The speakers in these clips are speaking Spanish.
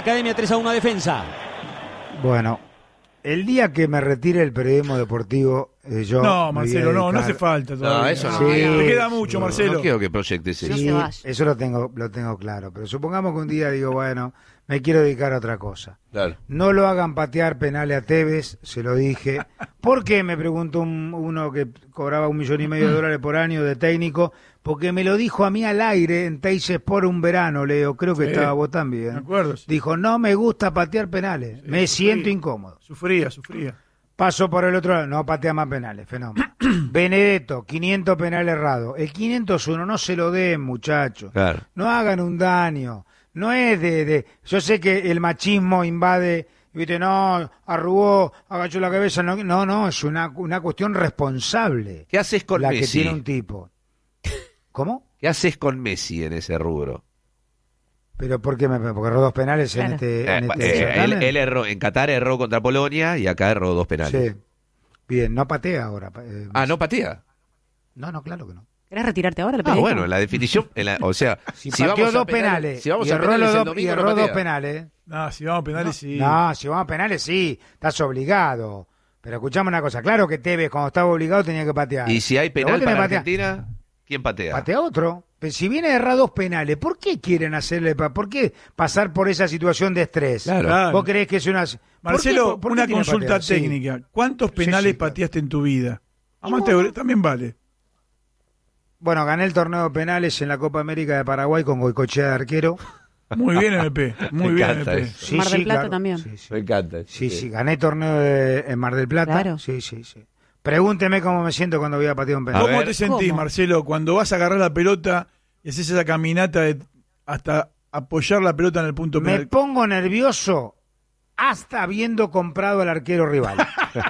Academia 3-1 a Defensa. Bueno, el día que me retire el periodismo deportivo, yo... No, Marcelo, no hace falta todavía. No, eso no. Sí, Te queda mucho, sí. Marcelo. No quiero que proyectes eso. Sí, se vaya. eso lo tengo claro. Pero supongamos que un día digo, bueno, me quiero dedicar a otra cosa. Claro. No lo hagan patear penales a Tevez, se lo dije. ¿Por qué? Me preguntó uno que cobraba $1,5 millones por año de técnico. Porque me lo dijo a mí al aire en Teis Sport un verano, Leo. Creo que Sí, estaba vos también. me acuerdo, sí. Dijo, no me gusta patear penales. Sí, Me sufría. siento incómodo. Sufría. Paso por el otro lado, no patea más penales, fenómeno. Benedetto, 500 penales errados. El 501 no se lo den, muchachos. Claro. No hagan un daño. No es yo sé que el machismo invade, viste, no, arrugó, agachó la cabeza, no, es una cuestión responsable. ¿Qué haces con la Messi? que tiene un tipo. ¿Cómo? ¿Qué haces con Messi en ese rubro? Pero ¿por qué? Porque erró 2 penales en Claro. este certamen. Él erró, en Qatar erró contra Polonia y acá erró 2 penales. Sí. Bien, no patea ahora. ¿No patea? No, claro que no. ¿Querés retirarte ahora? Bueno, en la definición, o sea, Si pateó vamos a 2 penales, penales si vamos y a erró penales el los domingo, no dos patea. penales. No, si vamos a penales, sí. No, si vamos a penales, sí, estás obligado. Pero escuchame una cosa, claro que Tevez cuando estaba obligado tenía que patear. Y si hay Pero penal vos tenés para que patear. Argentina, ¿quién patea? Patea otro. Pero si viene a errar 2 penales, ¿por qué quieren hacerle? ¿Por qué pasar por esa situación de estrés? Claro. ¿Vos creés que es una... Marcelo, ¿Por qué una tiene que consulta patear? Sí. técnica. ¿Cuántos penales claro. pateaste en tu vida? Amateur, también vale. Bueno, gané el torneo de penales en la Copa América de Paraguay con Goicoechea de arquero. Muy bien, MP. Muy Me bien, encanta MP. eso. Sí, Mar del sí, Plata claro. también. Sí. Me encanta. Sí, gané torneo en Mar del Plata. Claro. Sí. Pregúnteme cómo me siento cuando voy a patear un penal. ¿Cómo ver. te sentís, ¿Cómo? Marcelo, cuando vas a agarrar la pelota y haces esa caminata hasta apoyar la pelota en el punto Me penal? pongo nervioso hasta habiendo comprado al arquero rival.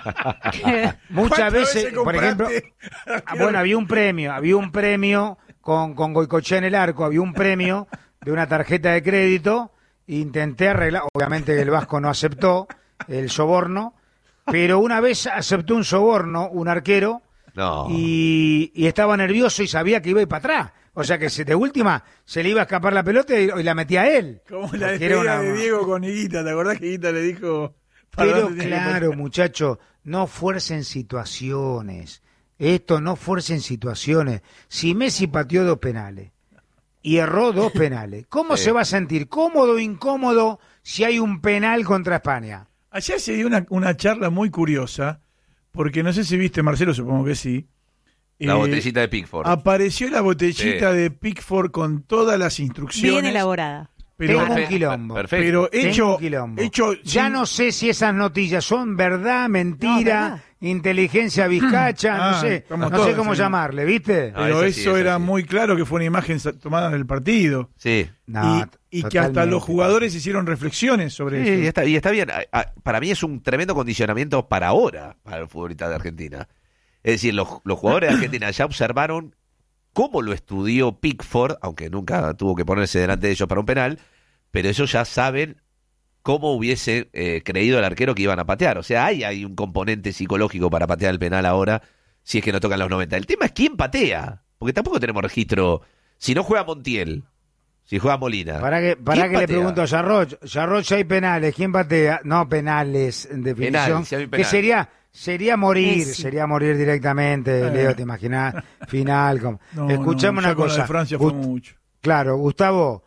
Muchas ¿Cuántas veces, por compraste? ejemplo, bueno, había un premio con Goicoechea en el arco, había un premio de una tarjeta de crédito, intenté arreglar, obviamente el Vasco no aceptó el soborno, pero una vez aceptó un soborno, un arquero, No. y estaba nervioso y sabía que iba a ir para atrás. O sea que de última se le iba a escapar la pelota y la metía a él. Como la Porque era despedida una- de Diego con Higuita. ¿Te acordás que Higuita le dijo? ¿para Pero dónde tiene que claro, patear? muchachos, no fuercen situaciones. Esto no fuercen situaciones. Si Messi pateó 2 penales y erró 2 penales, ¿cómo se va a sentir? ¿Cómodo o incómodo si hay un penal contra España? Ayer se dio una charla muy curiosa, porque no sé si viste, Marcelo, supongo que sí. La botellita de Pickford. Apareció la botellita Sí. de Pickford con todas las instrucciones. Bien elaborada. Pero, Tengo un quilombo. Perfecto. pero Tengo hecho, un quilombo. hecho Ya sin- no sé si esas noticias son verdad, No, mentira, verdad. inteligencia vizcacha, no sé estamos no sé todos, cómo sí. llamarle, ¿viste? No, pero eso sí, eso eso era sí. muy claro que fue una imagen tomada del partido. Sí. No, y que hasta totalmente. los jugadores hicieron reflexiones sobre Sí, eso. y está bien. Para mí es un tremendo condicionamiento para ahora, para el futbolista de Argentina. Es decir, los jugadores de Argentina ya observaron cómo lo estudió Pickford, aunque nunca tuvo que ponerse delante de ellos para un penal, pero ellos ya saben cómo hubiese creído el arquero que iban a patear. O sea, hay un componente psicológico para patear el penal ahora, si es que no tocan los 90. El tema es quién patea, porque tampoco tenemos registro. Si no juega Montiel, si juega Molina. Para que ¿quién le patea? pregunto a Yarroch, hay penales, ¿quién patea? No, penales, en definición. Penal, si hay penal. Que sería morir, Messi. sería morir directamente, Leo, ¿te imaginás? Final. Escuchame ya una con la cosa. de Francia fue mucho. Claro, Gustavo,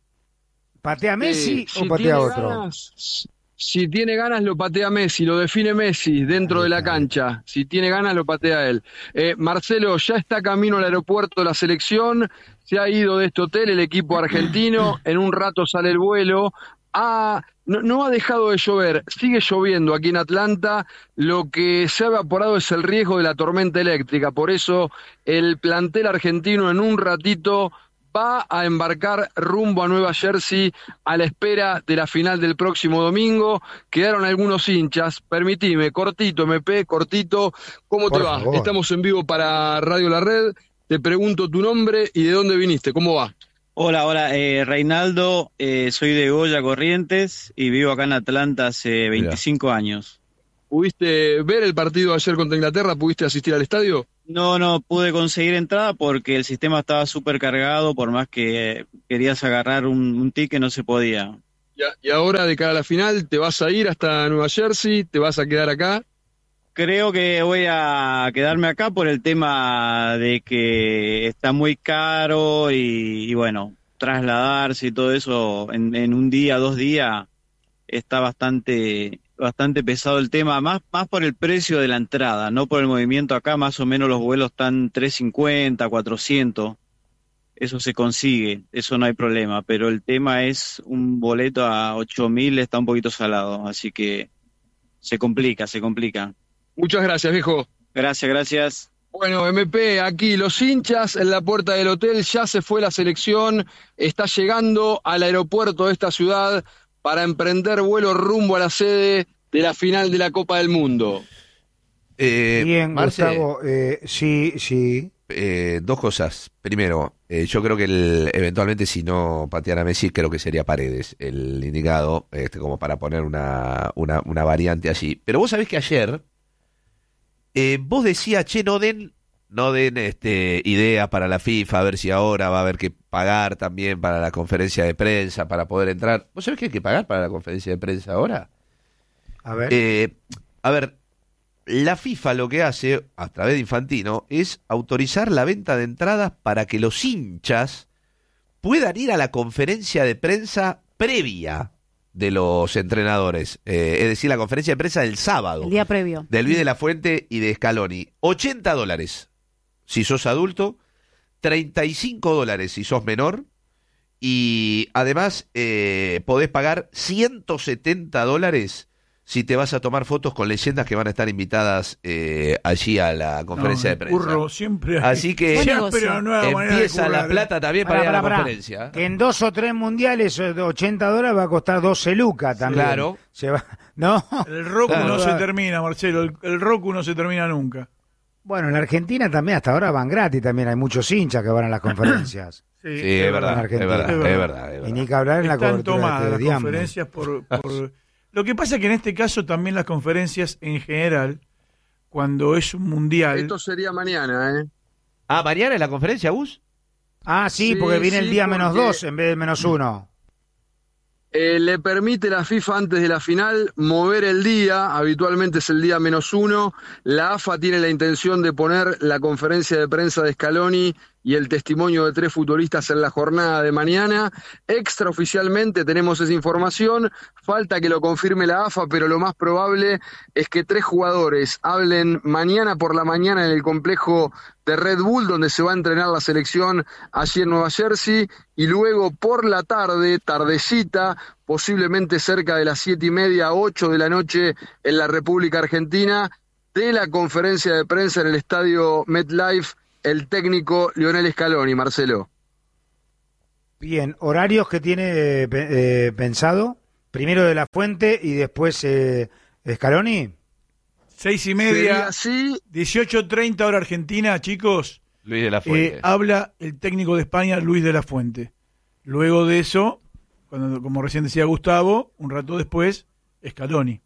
¿patea Messi o patea otro? Si tiene ganas, lo patea Messi, lo define Messi dentro de la cancha. Si tiene ganas, lo patea él. Marcelo, ya está camino al aeropuerto de la selección, se ha ido de este hotel el equipo argentino, en un rato sale el vuelo. No ha dejado de llover, sigue lloviendo aquí en Atlanta, lo que se ha evaporado es el riesgo de la tormenta eléctrica, por eso el plantel argentino en un ratito va a embarcar rumbo a Nueva Jersey a la espera de la final del próximo domingo. Quedaron algunos hinchas, permitime, cortito, MP, cortito, ¿cómo te Por va? favor. Estamos en vivo para Radio La Red, te pregunto tu nombre y de dónde viniste, ¿cómo va? Hola, Reinaldo, soy de Goya Corrientes y vivo acá en Atlanta hace 25 años. ¿Pudiste ver el partido ayer contra Inglaterra? ¿Pudiste asistir al estadio? No pude conseguir entrada porque el sistema estaba súper cargado, por más que querías agarrar un ticket no se podía. Y ahora, de cara a la final, ¿te vas a ir hasta Nueva Jersey? ¿Te vas a quedar acá? Creo que voy a quedarme acá por el tema de que está muy caro y bueno, trasladarse y todo eso en un día, 2 días, está bastante pesado el tema, más por el precio de la entrada, no por el movimiento. Acá más o menos los vuelos están 350, 400. Eso se consigue, eso no hay problema, pero el tema es un boleto a 8.000, está un poquito salado, así que se complica. Muchas gracias, viejo. Gracias. Bueno, MP, aquí los hinchas en la puerta del hotel, ya se fue la selección, está llegando al aeropuerto de esta ciudad para emprender vuelo rumbo a la sede de la final de la Copa del Mundo. Bien, Marce, Gustavo, sí. Dos cosas. Primero, yo creo que eventualmente si no pateara a Messi, creo que sería Paredes el indicado, como para poner una variante allí. Pero vos sabés que ayer vos decías, che, no den idea para la FIFA, a ver si ahora va a haber que pagar también para la conferencia de prensa para poder entrar. ¿Vos sabés que hay que pagar para la conferencia de prensa ahora? A ver. La FIFA lo que hace, a través de Infantino, es autorizar la venta de entradas para que los hinchas puedan ir a la conferencia de prensa previa de los entrenadores. Es decir, la conferencia de prensa del sábado. El día previo. De Luis de la Fuente y de Scaloni. $80 si sos adulto, $35 si sos menor, y además podés pagar $170 si te vas a tomar fotos con leyendas que van a estar invitadas allí a la conferencia de prensa. Curro, siempre hay. Así que empieza la plata también para ir a la conferencia. Que en 2 o 3 mundiales $80 va a costar 12 lucas también. Claro. ¿No? El Roku Claro. no se termina, Marcelo. El Roku no se termina nunca. Bueno, en Argentina también hasta ahora van gratis, también hay muchos hinchas que van a las conferencias. Sí, Es verdad. Y ni que hablar en la Están cobertura tomadas de las Diamond. conferencias por... Lo que pasa es que en este caso también las conferencias en general, cuando es un mundial... Esto sería mañana, ¿eh? Ah, ¿mañana es la conferencia, Gus? Ah, sí, porque viene el día -2 en vez de -1. Le permite la FIFA antes de la final mover el día, habitualmente es el día -1. La AFA tiene la intención de poner la conferencia de prensa de Scaloni y el testimonio de 3 futbolistas en la jornada de mañana. Extraoficialmente tenemos esa información, falta que lo confirme la AFA, pero lo más probable es que 3 jugadores hablen mañana por la mañana en el complejo de Red Bull, donde se va a entrenar la selección allí en Nueva Jersey, y luego por la tarde, tardecita, posiblemente cerca de las 7:30, 8 de la noche en la República Argentina, de la conferencia de prensa en el estadio MetLife, el técnico Lionel Scaloni, Marcelo. Bien, horarios que tiene pensado, primero de la Fuente y después Scaloni. 6:30, Sería así. 18:30 hora Argentina, chicos. Luis de la Fuente. Habla el técnico de España, Luis de la Fuente. Luego de eso, como recién decía Gustavo, un rato después, Scaloni.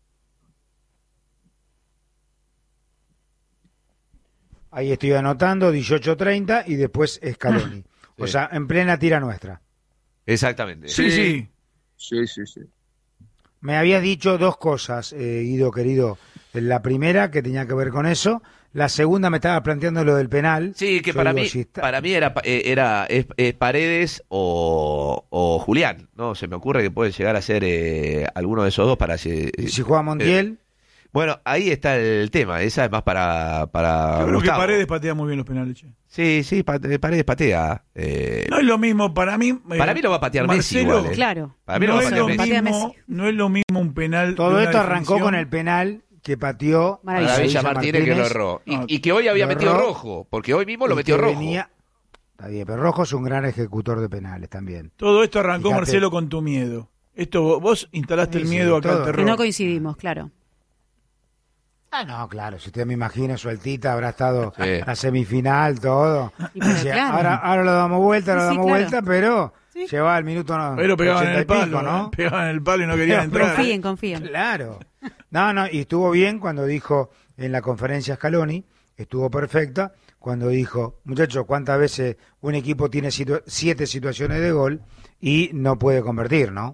Ahí estoy anotando, 18:30 y después Scaloni. O sea, en plena tira nuestra. Exactamente. Sí. Sí. Me habías dicho 2 cosas, Guido, querido. La primera, que tenía que ver con eso. La segunda, me estaba planteando lo del penal. Sí, que Yo para digo, mí, si está- para mí es Paredes o Julián, ¿no? Se me ocurre que puede llegar a ser alguno de esos dos para... Si juega Montiel, bueno, ahí está el tema. Esa es más para Yo creo que Gustavo. Paredes patea muy bien los penales, che. Sí, Paredes patea. No es lo mismo, para mí... Para mí lo va a patear Messi Marcelo, igual, Claro. Para mí lo No va a es, patear lo Messi. Patea mismo, Messi. no es lo mismo un penal de todo una esto arrancó definición. con el penal que pateó Maravilloso. Maravilla Villa Martínez que lo erró. No, Y que hoy había lo metido erró. rojo, porque hoy mismo lo y metió que rojo. Está bien, pero Rojo es un gran ejecutor de penales también. Todo esto arrancó, Fíjate. Marcelo, con tu miedo. Esto vos instalaste Sí, el sí, miedo acá todo. al Que terror. no coincidimos, claro. Ah, no, claro, si usted me imagina sueltita, habrá estado Sí. la semifinal, todo. Y pero Decía, claro. ahora lo damos vuelta, Sí, claro. pero Sí. lleva al minuto Pero pegaban en 80 el y pico, palo, ¿no? pegaban en el palo y no querían entrar. Confíen. Claro. No, y estuvo bien cuando dijo en la conferencia Scaloni, estuvo perfecta cuando dijo, muchachos, ¿cuántas veces un equipo tiene 7 situaciones de gol y no puede convertir, no?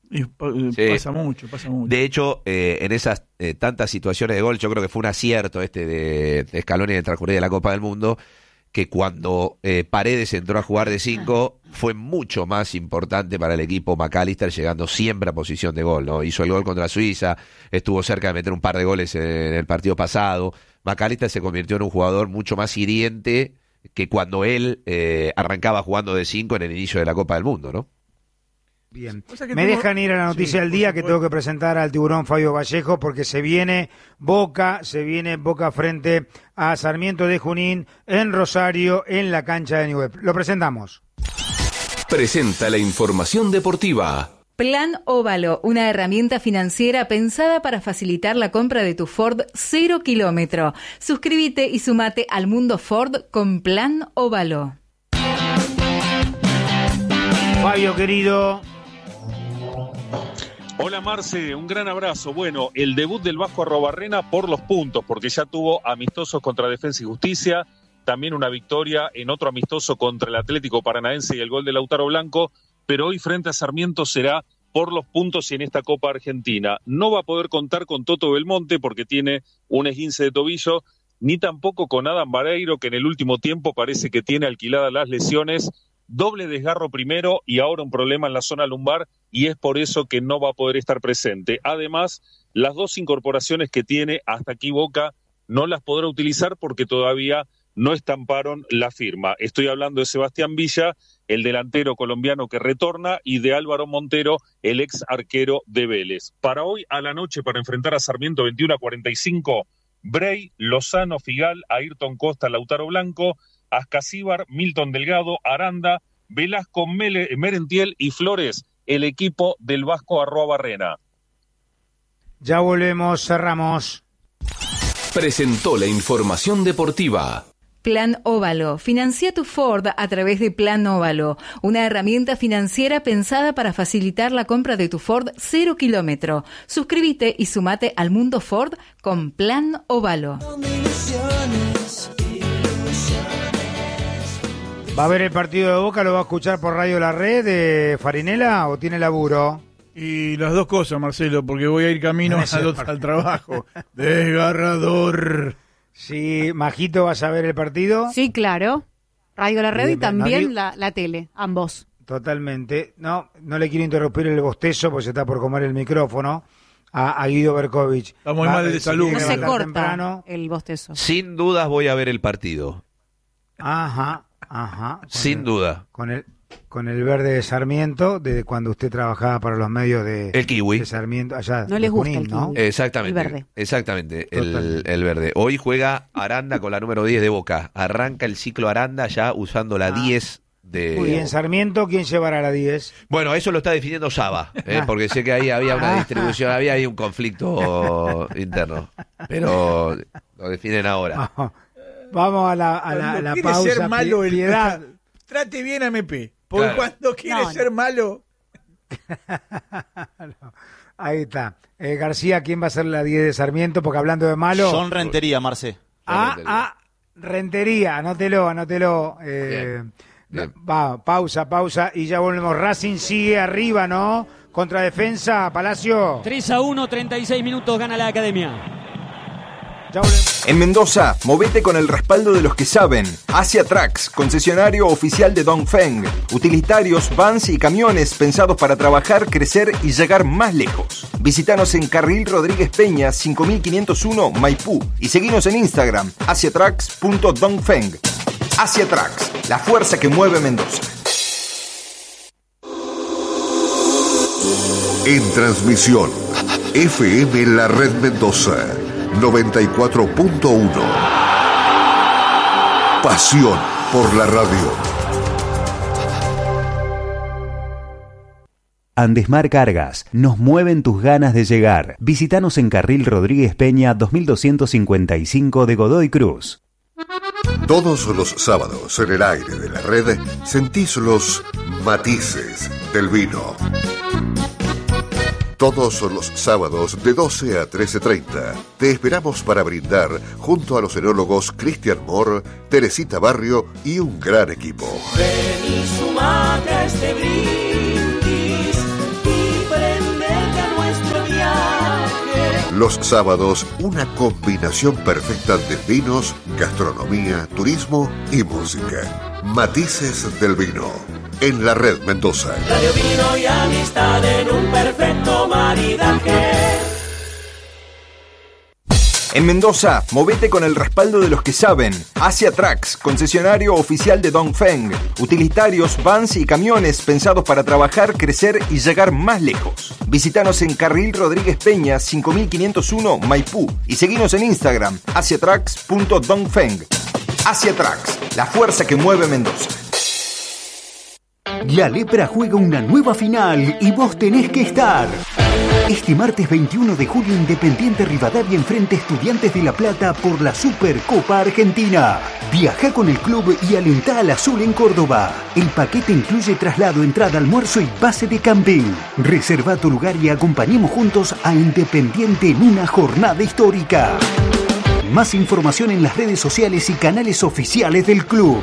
Y Sí. pasa mucho. De hecho, en esas tantas situaciones de gol, yo creo que fue un acierto de Scaloni en el transcurrir de la Copa del Mundo, que cuando Paredes entró a jugar de 5, fue mucho más importante para el equipo McAllister, llegando siempre a posición de gol, ¿no? Hizo el gol contra Suiza, estuvo cerca de meter un par de goles en el partido pasado. McAllister se convirtió en un jugador mucho más hiriente que cuando él arrancaba jugando de 5 en el inicio de la Copa del Mundo, ¿no? Bien, O sea que me tengo- dejan ir a la noticia Sí, del por día, que supuesto. tengo que presentar al tiburón Fabio Vallejo, porque se viene Boca frente a Sarmiento de Junín en Rosario, en la cancha de Newell's. Lo presentamos. Presenta la información deportiva. Plan Óvalo, una herramienta financiera pensada para facilitar la compra de tu Ford 0 kilómetro. Suscríbete y sumate al mundo Ford con Plan Óvalo. Fabio, querido. Hola Marce, un gran abrazo. Bueno, el debut del Vasco Arrobarrena por los puntos, porque ya tuvo amistosos contra Defensa y Justicia, también una victoria en otro amistoso contra el Atlético Paranaense y el gol de Lautaro Blanco, pero hoy frente a Sarmiento será por los puntos y en esta Copa Argentina. No va a poder contar con Toto Belmonte porque tiene un esguince de tobillo, ni tampoco con Adam Vareiro, que en el último tiempo parece que tiene alquiladas las lesiones. Doble desgarro primero y ahora un problema en la zona lumbar y es por eso que no va a poder estar presente. Además, las dos incorporaciones que tiene hasta aquí Boca no las podrá utilizar porque todavía no estamparon la firma. Estoy hablando de Sebastián Villa, el delantero colombiano que retorna, y de Álvaro Montero, el ex arquero de Vélez. Para hoy a la noche, para enfrentar a Sarmiento 21-45, Bray, Lozano, Figal, Ayrton Costa, Lautaro Blanco, Ascasíbar, Milton Delgado, Aranda, Velasco, Merentiel y Flores, el equipo del Vasco Arrobarrena. Ya volvemos, cerramos. Presentó la información deportiva. Plan Óvalo. Financia tu Ford a través de Plan Óvalo, una herramienta financiera pensada para facilitar la compra de tu Ford 0 kilómetro. Suscríbete y sumate al mundo Ford con Plan Óvalo. ¿Va a ver el partido de Boca? ¿Lo va a escuchar por Radio La Red de Farinela o tiene laburo? Y las dos cosas, Marcelo, porque voy a ir camino Ese al trabajo. Desgarrador. Sí, Majito, ¿vas a ver el partido? Sí, claro. Radio La Red y Bien, también no, la tele, ambos. Totalmente. No le quiero interrumpir el bostezo porque se está por comer el micrófono a Guido Berkovich. Está muy mal de se salud. tiene No que se levantar corta temprano. el bostezo. Sin dudas voy a ver el partido. Ajá. Sin duda. Con el verde de Sarmiento, desde cuando usted trabajaba para los medios de El kiwi. de Sarmiento, allá No de les gusta Junín, el ¿no? kiwi. Exactamente. El verde. Exactamente, Total. el verde. Hoy juega Aranda con la número 10 de Boca. Arranca el ciclo Aranda ya usando la 10 de... Y en Sarmiento, ¿quién llevará la 10? Bueno, eso lo está definiendo Saba, porque sé que ahí había una distribución, había ahí un conflicto interno. Pero lo definen ahora. Vamos a la Cuando quiere pausa. ser malo el Piedad. trate bien a MP. Porque Claro. cuando quiere No. ser malo... Ahí está. García, ¿quién va a ser la 10 de Sarmiento? Porque hablando de malo... Son Rentería, Marce. Rentería, anótelo. Bien. Va, pausa y ya volvemos. Racing sigue arriba, ¿no? Contra Defensa, Palacio. 3-1, 36 minutos, gana la Academia. Ya volvemos. En Mendoza, movete con el respaldo de los que saben. Asia Trucks, concesionario oficial de Dongfeng. Utilitarios, vans y camiones pensados para trabajar, crecer y llegar más lejos. Visítanos en Carril Rodríguez Peña, 5501, Maipú. Y seguinos en Instagram, asiatrucks.dongfeng. Asia Trucks, la fuerza que mueve Mendoza. En transmisión, FM La Red Mendoza, 94.1. Pasión por la radio. Andesmar Cargas, nos mueven tus ganas de llegar. Visítanos en Carril Rodríguez Peña 2255 de Godoy Cruz. Todos los sábados en el aire de la red sentís los matices del vino. Todos los sábados de 12 a 13:30 te esperamos para brindar junto a los enólogos Cristian Moore, Teresita Barrio y un gran equipo. Ven y sumate a este brindis y Los sábados, una combinación perfecta de vinos, gastronomía, turismo y música. Matices del vino, en la Red Mendoza. Radio, vino y amistad en un perfecto maridaje. En Mendoza, movete con el respaldo de los que saben. Asia Trucks, concesionario oficial de Dongfeng. Utilitarios, vans y camiones pensados para trabajar, crecer y llegar más lejos. Visítanos en Carril Rodríguez Peña, 5501, Maipú. Y seguinos en Instagram, asiatrucks.dongfeng. Asia Trucks, la fuerza que mueve Mendoza. La Lepra juega una nueva final y vos tenés que estar. Este martes 21 de julio, Independiente Rivadavia enfrenta a Estudiantes de La Plata por la Supercopa Argentina. Viaja con el club y alentá al azul en Córdoba. El paquete incluye traslado, entrada, almuerzo y pase de camping. Reserva tu lugar y acompañemos juntos a Independiente en una jornada histórica. Más información en las redes sociales y canales oficiales del club.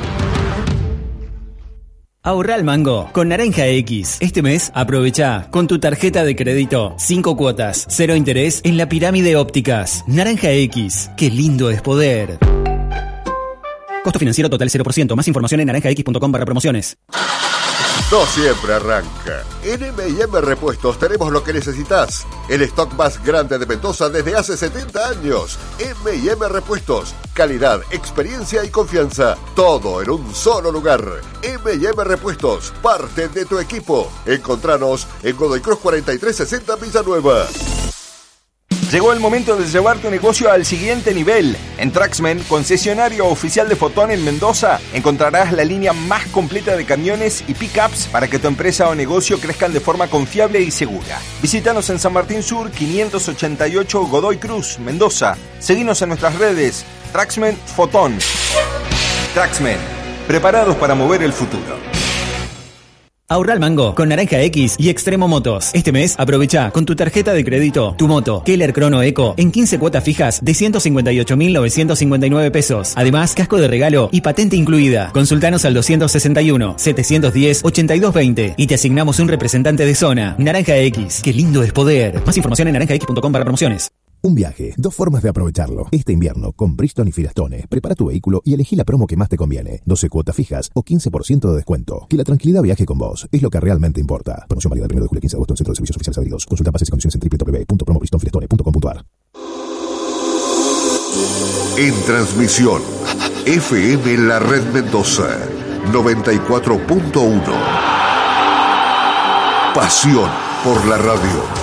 Ahorra al mango con Naranja X. Este mes aprovecha con tu tarjeta de crédito 5 cuotas, 0 interés en la Pirámide Ópticas. Naranja X, qué lindo es poder. Costo financiero total 0%. Más información en naranjax.com/promociones. No siempre arranca. En M&M Repuestos tenemos lo que necesitas. El stock más grande de Mendoza desde hace 70 años. M&M Repuestos. Calidad, experiencia y confianza. Todo en un solo lugar. M&M Repuestos. Parte de tu equipo. Encontranos en Godoy Cruz 4360 Villanueva. Llegó el momento de llevar tu negocio al siguiente nivel. En Traxmen, concesionario oficial de Fotón en Mendoza, encontrarás la línea más completa de camiones y pickups para que tu empresa o negocio crezcan de forma confiable y segura. Visítanos en San Martín Sur, 588 Godoy Cruz, Mendoza. Seguinos en nuestras redes, Traxmen Fotón. Traxmen, preparados para mover el futuro. Ahorra al mango con Naranja X y Extremo Motos. Este mes aprovecha con tu tarjeta de crédito tu moto Keller Chrono Eco en 15 cuotas fijas de 158.959 pesos. Además, casco de regalo y patente incluida. Consultanos al 261-710-8220 y te asignamos un representante de zona. Naranja X, qué lindo es poder. Más información en naranjax.com/promociones. Un viaje, dos formas de aprovecharlo. Este invierno, con Bridgestone y Firestone, prepara tu vehículo y elegí la promo que más te conviene. 12 cuotas fijas o 15% de descuento. Que la tranquilidad viaje con vos es lo que realmente importa. Promoción válida del 1 de julio al 15 de agosto en Centro de Servicios Oficiales Adheridos. Consulta bases y condiciones en www.promobridgestonefirestone.com.ar. En transmisión, FM La Red Mendoza, 94.1. Pasión por la radio.